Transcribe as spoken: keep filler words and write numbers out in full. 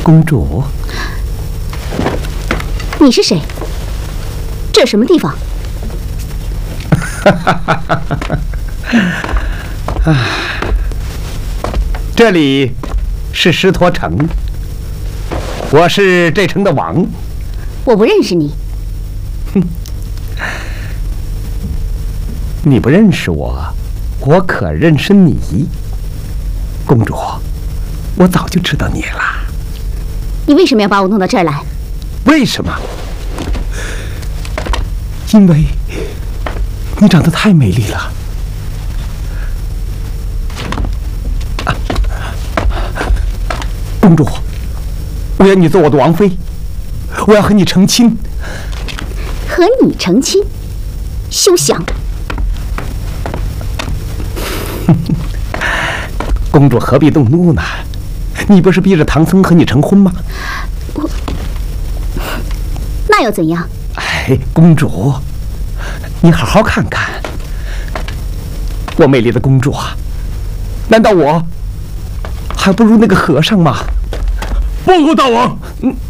公主， 你是谁？这什么地方？ 啊，这里是狮驼城，我是这城的王。 我不认识你。 哼，你不认识我，我可认识你。公主，我早就知道你了。 你为什么要把我弄到这儿来？ 为什么？因为你长得太美丽了。啊、公主，我要你做我的王妃，我要和你成亲。 和你成亲？休想！ 公主何必动怒呢？你不是逼着唐僧和你成婚吗？ 我那又怎样？ 哎，公主，你好好看看，我美丽的公主啊，难道我还不如那个和尚吗？ 报告大王， 嗯。